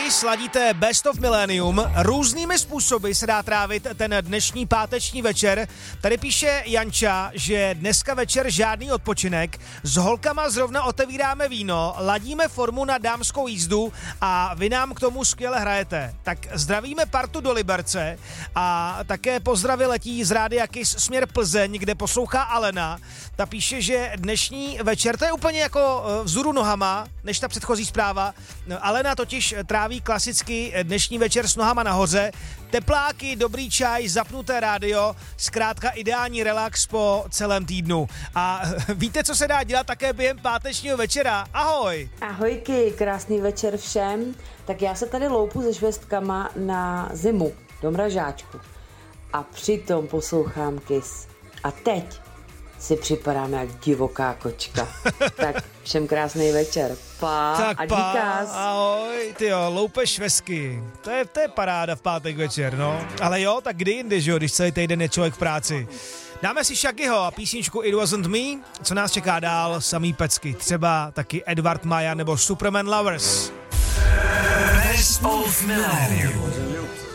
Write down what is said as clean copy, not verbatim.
Kiss, ladíte Best of Millennium. Různými způsoby se dá trávit ten dnešní páteční večer. Tady píše Janča, že dneska večer žádný odpočinek. S holkama zrovna otevíráme víno, ladíme formu na dámskou jízdu a vy nám k tomu skvěle hrajete. Tak zdravíme partu do Liberce a také pozdravy letí z rádia Kiss směr Plzeň, kde poslouchá Alena. Ta píše, že dnešní večer, to je úplně jako vzhůru nohama, než ta předchozí zpráva. Alena totiž tráví klasicky dnešní večer s nohama nahoře. Tepláky, dobrý čaj, zapnuté rádio, zkrátka ideální relax po celém týdnu. A víte, co se dá dělat také během pátečního večera? Ahoj! Ahojky, krásný večer všem. Tak já se tady loupu se švestkama na zimu do mražáčku. A přitom poslouchám Kiss. A teď si připadáme jak divoká kočka. Tak všem krásný večer. Tak a díkás. Ahoj, tyjo, loupe švestky. To je paráda v pátek večer, no. Ale jo, tak kdy jindy, že jo, když celý týden je člověk v práci. Dáme si Shaggyho a písničku It Wasn't Me. Co nás čeká dál? Samý pecky. Třeba taky Edward Maja nebo Superman Lovers. Best of Millennium.